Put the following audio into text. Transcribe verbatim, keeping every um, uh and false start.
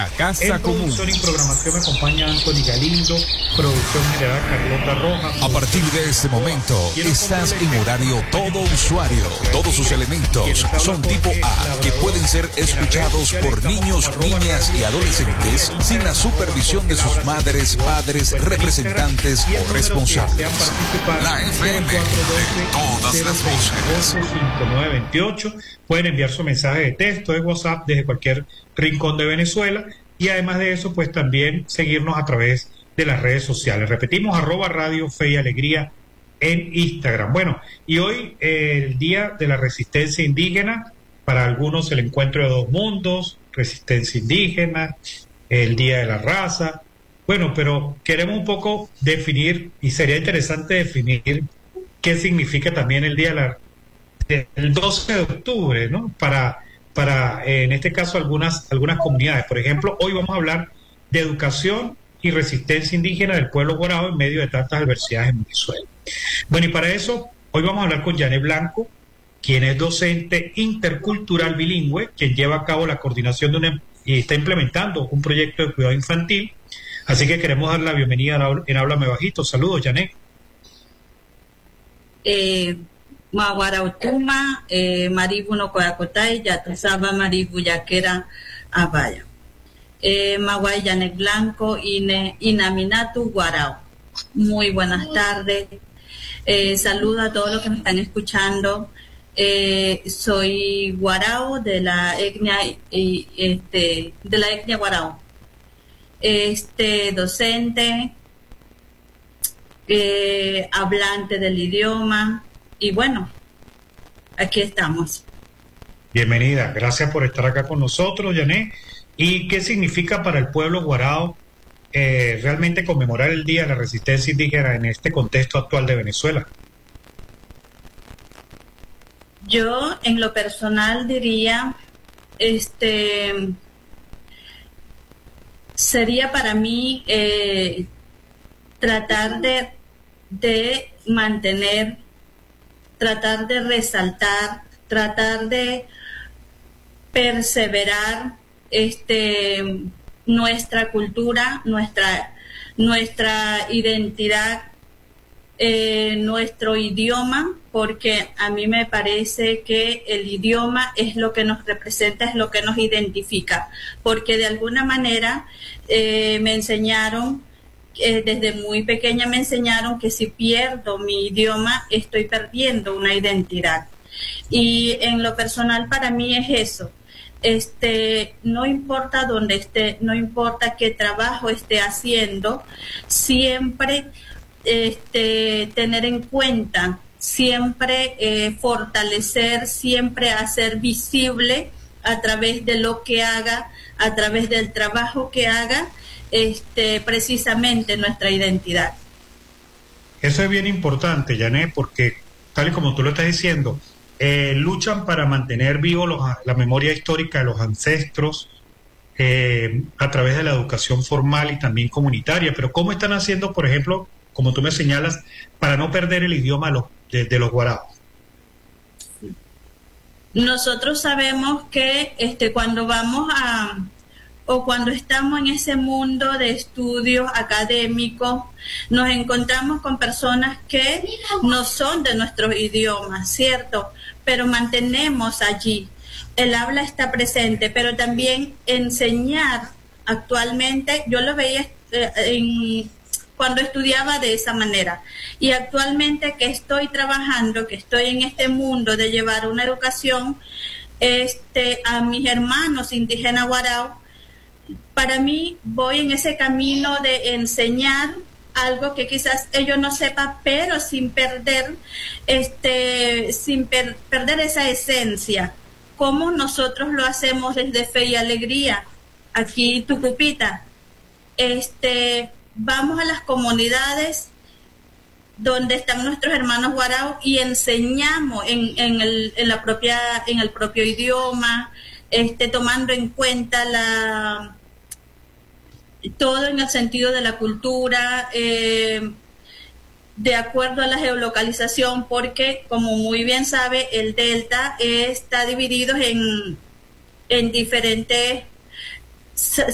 La Casa En Común. producción y programación me acompaña Anthony Galindo, producción general Carlota Rojas. A partir de este momento, estás en horario todo usuario. Todos sus elementos son tipo A, que pueden ser escuchados por niños, niñas y adolescentes sin la supervisión de sus madres, padres, representantes o responsables. La F M de todas las voces. cinco nueve veintiocho. Pueden enviar su mensaje de texto, de WhatsApp desde cualquier rincón de Venezuela, y además de eso pues también seguirnos a través de las redes sociales. Repetimos, arroba Radio Fe y Alegría en Instagram. Bueno, y hoy eh, el Día de la Resistencia Indígena, para algunos el encuentro de dos mundos, resistencia indígena, el Día de la Raza. Bueno, pero queremos un poco definir, y sería interesante definir qué significa también el Día de la el doce de octubre, ¿no? Para, para eh, en este caso, algunas, algunas comunidades. Por ejemplo, hoy vamos a hablar de educación y resistencia indígena del pueblo guarao en medio de tantas adversidades en Venezuela. Bueno, y para eso, hoy vamos a hablar con Janet Blanco, quien es docente intercultural bilingüe, quien lleva a cabo la coordinación de una, y está implementando un proyecto de cuidado infantil. Así que queremos dar la bienvenida en Háblame Bajito. Saludos, Janet. Eh... Maguarautuma, eh, Maribu no Coyacotay, Yatusaba, Maribu Yaquera, Abaya. Eh, Maguay Janet Blanco, Ine, Inaminatu, Guarao. Muy buenas tardes. Eh, saludo a todos los que me están escuchando. Eh, soy Guarao de la etnia, y, este, de la etnia Guarao. Este, docente, eh, hablante del idioma. Y bueno, aquí estamos. Bienvenida, gracias por estar acá con nosotros, Janet. ¿Y qué significa para el pueblo guarao eh, realmente conmemorar el Día de la Resistencia Indígena en este contexto actual de Venezuela? Yo, en lo personal, diría, este, sería para mí eh, tratar de, de mantener, tratar de resaltar, tratar de perseverar este, nuestra cultura, nuestra, nuestra identidad, eh, nuestro idioma, porque a mí me parece que el idioma es lo que nos representa, es lo que nos identifica, porque de alguna manera eh, me enseñaron, Eh, desde muy pequeña me enseñaron que si pierdo mi idioma estoy perdiendo una identidad, y en lo personal para mí es eso. Este, no importa dónde esté, no importa qué trabajo esté haciendo, siempre este, tener en cuenta, siempre eh, fortalecer, siempre hacer visible a través de lo que haga, a través del trabajo que haga, Este, precisamente nuestra identidad. Eso es bien importante, Janet, porque tal y como tú lo estás diciendo, eh, luchan para mantener vivo los, la memoria histórica de los ancestros eh, a través de la educación formal y también comunitaria. Pero ¿cómo están haciendo, por ejemplo, como tú me señalas, para no perder el idioma de los, de, de los guaraos? Nosotros sabemos que este, cuando vamos a o cuando estamos en ese mundo de estudios académicos, nos encontramos con personas que no son de nuestros idiomas, ¿cierto? Pero mantenemos allí. El habla está presente, pero también enseñar actualmente, yo lo veía eh, en, cuando estudiaba de esa manera, y actualmente que estoy trabajando, que estoy en este mundo de llevar una educación este, a mis hermanos indígenas guarao, para mí voy en ese camino de enseñar algo que quizás ellos no sepan, pero sin perder, este, sin per, perder esa esencia, como nosotros lo hacemos desde Fe y Alegría, aquí Tucupita. Este, vamos a las comunidades donde están nuestros hermanos guarao y enseñamos en, en, el, en, la propia, en el propio idioma, este, tomando en cuenta la... todo en el sentido de la cultura, eh, de acuerdo a la geolocalización, porque como muy bien sabe, el delta está dividido en, en diferentes